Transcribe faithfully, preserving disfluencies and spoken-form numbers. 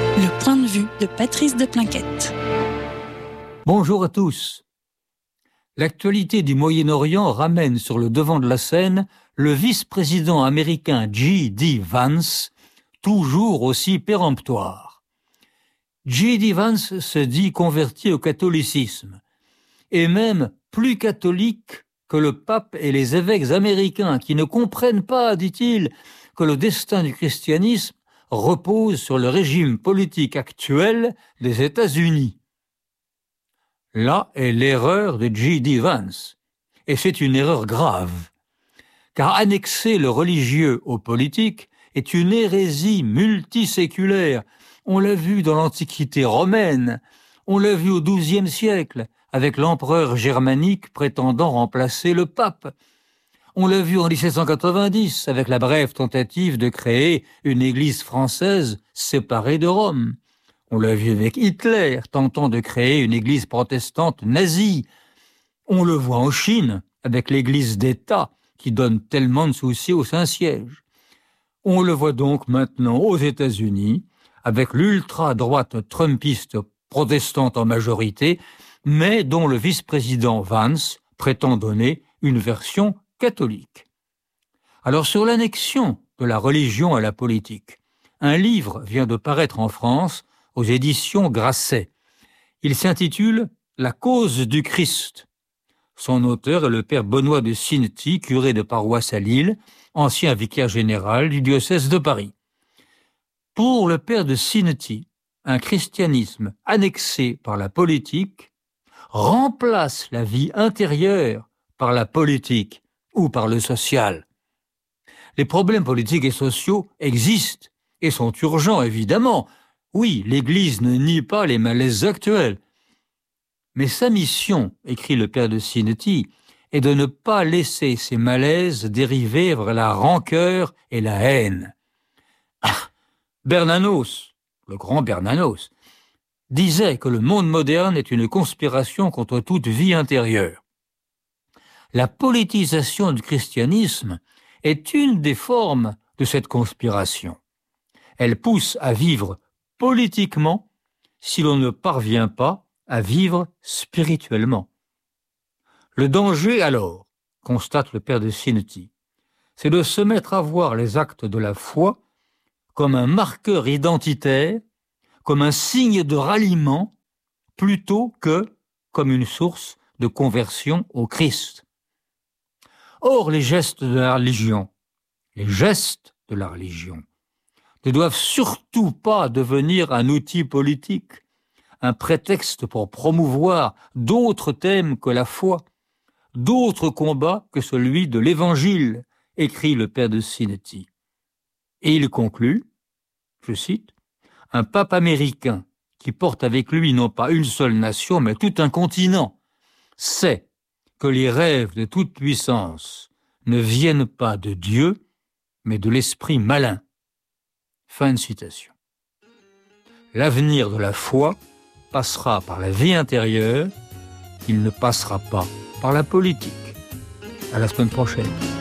Le point de vue de Patrice de Plinquette. Bonjour à tous. L'actualité du Moyen-Orient ramène sur le devant de la scène le vice-président américain J D. Vance, toujours aussi péremptoire. J D. Vance se dit converti au catholicisme, et même plus catholique que le pape et les évêques américains qui ne comprennent pas, dit-il, que le destin du christianisme repose sur le régime politique actuel des États-Unis. Là est l'erreur de J D. Vance, et c'est une erreur grave, car annexer le religieux au politique est une hérésie multiséculaire. On l'a vu dans l'Antiquité romaine, on l'a vu au douzième siècle, avec l'empereur germanique prétendant remplacer le pape. On l'a vu en dix-sept cent quatre-vingt-dix, avec la brève tentative de créer une église française séparée de Rome. On l'a vu avec Hitler, tentant de créer une église protestante nazie. On le voit en Chine, avec l'église d'État, qui donne tellement de soucis au Saint-Siège. On le voit donc maintenant aux États-Unis, avec l'ultra-droite trumpiste protestante en majorité, mais dont le vice-président Vance prétend donner une version catholique. Alors sur l'annexion de la religion à la politique, un livre vient de paraître en France aux éditions Grasset. Il s'intitule « La cause du Christ ». Son auteur est le père Benoît de Cinety, curé de paroisse à Lille, ancien vicaire général du diocèse de Paris. Pour le père de Cinety, un christianisme annexé par la politique remplace la vie intérieure par la politique ou par le social. Les problèmes politiques et sociaux existent et sont urgents, évidemment. Oui, l'Église ne nie pas les malaises actuels. Mais sa mission, écrit le père de Cinety, est de ne pas laisser ces malaises dériver vers la rancœur et la haine. Ah, Bernanos, le grand Bernanos, disait que le monde moderne est une conspiration contre toute vie intérieure. La politisation du christianisme est une des formes de cette conspiration. Elle pousse à vivre politiquement si l'on ne parvient pas à vivre spirituellement. Le danger alors, constate le père de Cinety, c'est de se mettre à voir les actes de la foi comme un marqueur identitaire, comme un signe de ralliement, plutôt que comme une source de conversion au Christ. Or, les gestes de la religion, les gestes de la religion, ne doivent surtout pas devenir un outil politique, un prétexte pour promouvoir d'autres thèmes que la foi, d'autres combats que celui de l'Évangile, écrit le père de Cinety. Et il conclut, je cite, « Un pape américain qui porte avec lui non pas une seule nation, mais tout un continent, sait que les rêves de toute puissance ne viennent pas de Dieu, mais de l'esprit malin. » Fin de citation. L'avenir de la foi passera par la vie intérieure, il ne passera pas par la politique. À la semaine prochaine.